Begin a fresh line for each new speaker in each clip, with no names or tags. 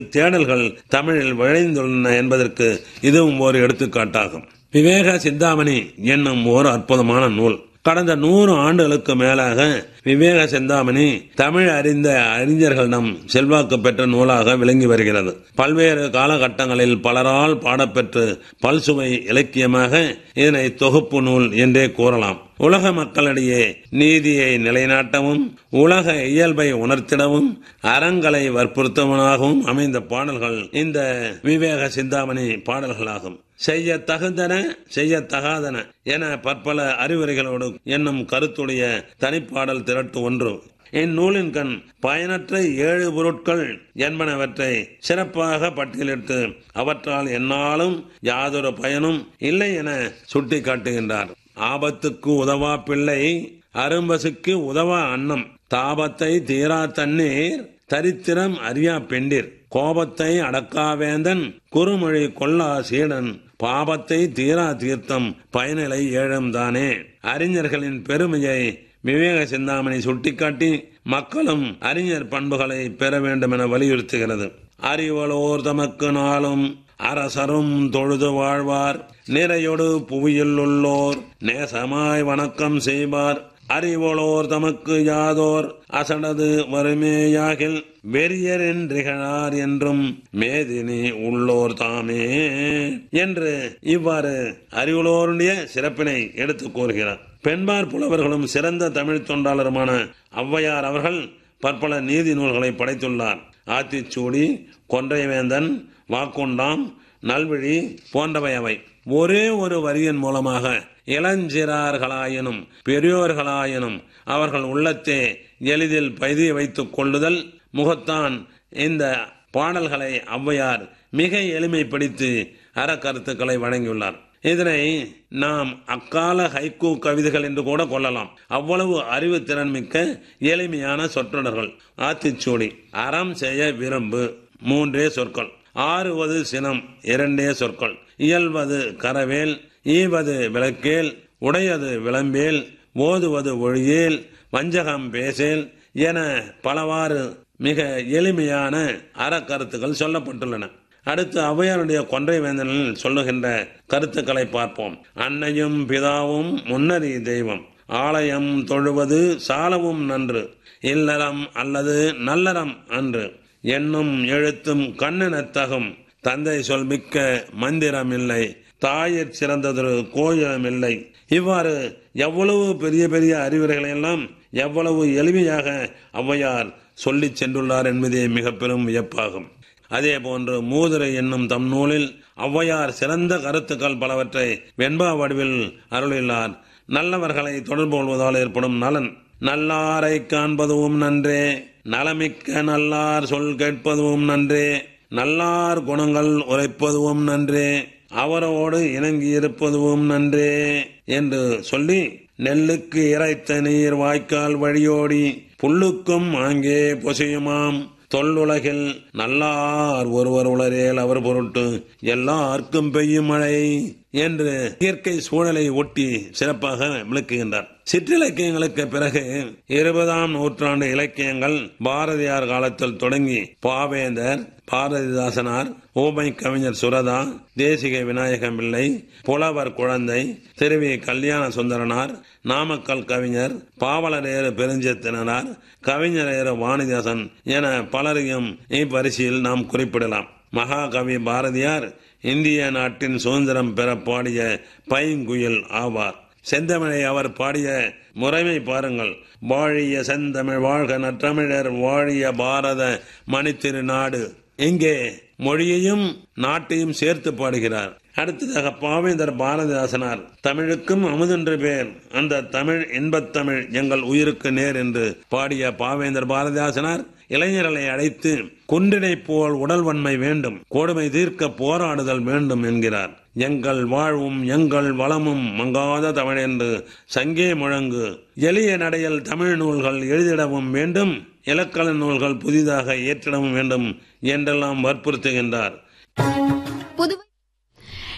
தேடல்கள் தமிழில் விளைந்துள்ளன என்பதற்கு இதுவும் ஒரு எடுத்துக்காட்டாகும். விவேக சிந்தாமணி என்னும் ஒரு அற்புதமான நூல். கடந்த 100 ஆண்டுகளுக்கு மேலாக விவேக சிந்தாமணி தமிழ் அறிந்த அறிஞர்களிடம் செல்வாக்கு பெற்ற நூலாக விளங்கி வருகிறது. பல்வேறு காலகட்டங்களில் பலரால் பாடப்பெற்று பல்சுவை இலக்கியமாக இதனை தொகுப்பு நூல் என்றே கூறலாம். உலக மக்களிடையே நீதியை நிலைநாட்டவும் உலக இயல்பை உணர்த்திடவும் அறங்களை வற்புறுத்தவனாகவும் அமைந்த பாடல்கள் இந்த விவேக சிந்தாமணி பாடல்களாகும். செய்ய தகுந்தன செய்ய தகாதன என பற்பல அறிவுரைகளோடு என்னும் கருத்துடைய தனிப்பாடல் திரட்டு ஒன்று. இந்நூலின் கண் பயனற்ற 7 பொருட்கள் என்பனவற்றை சிறப்பாக பட்டியலிட்டு அவற்றால் எந்நாளும் யாதொரு பயனும் இல்லை என சுட்டி காட்டுகின்றார். ஆபத்துக்கு உதவா பிள்ளை அரும்பசுக்கு உதவா அன்னம், தாபத்தை தீரா தண்ணீர் தரித்திரம் அறியா பெண்டிர், கோபத்தை அடக்காவேந்தன் குறுமொழி கொல்லா சீடன், பாபத்தை தீரா தீர்த்தம் பயனிலை ஏழும் தானே. அறிஞர்களின் பெருமையை விவேக சிந்தாமணி சுட்டிக்காட்டி மக்களும் அறிஞர் பண்புகளை பெற வேண்டும் என வலியுறுத்துகிறது. அறிவலோர் தமக்கு நாளும் அரசரும் தொழுது வாழ்வார், நிறையொடு புவியில் உள்ளோர் நேசமாய் வணக்கம் செய்வார், அறிவலோர் தமக்கு யாதோர் அசடது வறுமேயாகில் வெறியர் என்றிகழார் என்றும் மேதினி உள்ளோர் தாமே என்று இவ்வாறு அறிவுள்ளோருடைய சிறப்பினை எடுத்துக் கூறுகிறார். பெண்பார் புலவர்களும் சிறந்த தமிழ் தொண்டாளருமான ஔவையார் அவர்கள் பற்பல நீதி நூல்களை படைத்துள்ளார். ஆத்திச்சூடி, கொன்றைவேந்தன், வாக்குண்டாம், நல்விழி போன்றவை அவை. ஒரே ஒரு வரியின் மூலமாக இளஞ்சிறார்களாயினும் பெரியோர்களாயினும் அவர்கள் உள்ளத்தே எளிதில் பதிய வைத்துக் கொள்ளுதல் முகத்தான் இந்த பாடல்களை ஔவையார் மிக எளிமைப்படுத்தி அறக்கருத்துக்களை வழங்கியுள்ளார். இதனை நாம் அக்கால ஹைக்கூ கவிதைகள் என்று கூட கொள்ளலாம். அவ்வளவு அறிவு திறன் மிக்க எளிமையான சொற்றொடர்கள். ஆத்திச்சூடி, அறம் செய்ய விரும்பு 3 சொற்கள், ஆறுவது சினம் 2 சொற்கள், இயல்வது கரவேல், ஈவது விளக்கேல், உடையது விளம்பேல், ஓதுவது ஒழியேல், வஞ்சகம் பேசேல் என பலவாறு மிக எளிமையான அறக்கருத்துக்கள் சொல்லப்பட்டுள்ளன. அடுத்து ஔவையாருடைய கொன்றைவேந்தனில் சொல்லுகின்ற கருத்துக்களை பார்ப்போம். அன்னையும் பிதாவும் முன்னறி தெய்வம், ஆலயம் தொழுவது சாலவும் நன்று, இல்லறம் அல்லது நல்லறம் அன்று, என்னும் எழுத்தும் கண்ணெனத்தகும், தந்தை சொல் மிக்க மந்திரம் இல்லை, தாயிற் சிறந்ததொரு கோயிலும் இல்லை. இவ்வாறு எவ்வளவு பெரிய பெரிய அறிவுரைகளை எல்லாம் எவ்வளவு எளிமையாக ஔவையார் சொல்லி சென்றுள்ளார் என்பதே மிக பெரும் வியப்பாகும். அதே போன்று மூதுரை என்னும் தம் நூலில் ஔவையார் சிறந்த கருத்துக்கள் பலவற்றை வெண்பா வடிவில் அருளியுள்ளார். நல்லவர்களை தொடர்பு கொள்வதால் ஏற்படும் நலன், நல்லாரை காண்பதும் நன்றே, நலமிக்க நல்லார் சொல் கேட்பதும் நன்றே, நல்லார் குணங்கள் உரைப்பதும் நன்றே, அவரோடு இணங்கி இருப்பதும் நன்றே என்று சொல்லி, நெல்லுக்கு இறைத்த நீர் வாய்க்கால் வழியோடி புல்லுக்கும் ஆங்கே பொசியுமாம், தொல்லுலகில் நல்லார் ஒருவர் உளரேல் அவர் பொருட்டு எல்லாருக்கும் பெய்யும் மழை என்று இயற்கை சூழலை ஒட்டி சிறப்பாக விளக்குகின்றார். சிற்றிலக்கியங்களுக்கு பிறகு 20ஆம் நூற்றாண்டு இலக்கியங்கள் பாரதியார் காலத்தில் தொடங்கி பாவேந்தர், பாரதிதாசனார், ஊமை கவிஞர் சுரதா, தேசிக விநாயகம் பிள்ளை, புலவர் குழந்தை, திருவி கல்யாண சுந்தரனார், நாமக்கல் கவிஞர் பாவலரேறு பெருஞ்செத்தினார், கவிஞரேறு வாணிதாசன் என பலரையும் இப்பரிசியில் நாம் குறிப்பிடலாம். மகாகவி பாரதியார் இந்திய நாட்டின் சுதந்திரம் பெற பாடிய பைங்குயில் ஆவார். செந்தமிழை அவர் பாடிய முறைமை பாருங்கள். வாழிய செந்தமிழ் வாழ்க நற்றமிழர் வாழிய பாரத மணித்திரு நாடு. இங்கே மொழியையும் நாட்டையும் சேர்த்து பாடுகிறார். அடுத்ததாக பாவேந்தர் பாரதிதாசனார் தமிழுக்கும் அமுதென்று பேர், அந்த தமிழ் இன்பத்தமிழ் எங்கள் உயிருக்கு நேர் என்று பாடிய பாவேந்தர் பாரதிதாசனார் இளைஞர்களை அழைத்து குன்றினை போல் உடல் வன்மை வேண்டும், கொடுமை தீர்க்க போராடுதல் வேண்டும் என்கிறார். எங்கள் வாழ்வும் எங்கள் வளமும் மங்காத தமிழ் என்று சங்கே முழங்கு, எளிய நடையில் தமிழ் நூல்கள் எழுதிடவும் வேண்டும், இலக்கண நூல்கள் புதிதாக ஏற்றிடவும் வேண்டும் என்றெல்லாம் வற்புறுத்துகின்றார்.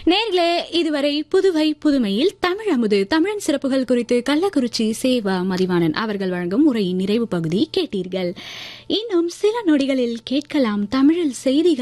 நேர்களே, இதுவரை புதுவை புதுமையில் தமிழ் அமுது தமிழின் சிறப்புகள் குறித்து கள்ளக்குறிச்சி சேவா மதிவாணன் அவர்கள் வழங்கும் உரையின் நிறைவு பகுதி கேட்டீர்கள். இன்னும் சில நொடிகளில் கேட்கலாம் தமிழில் செய்திகள்.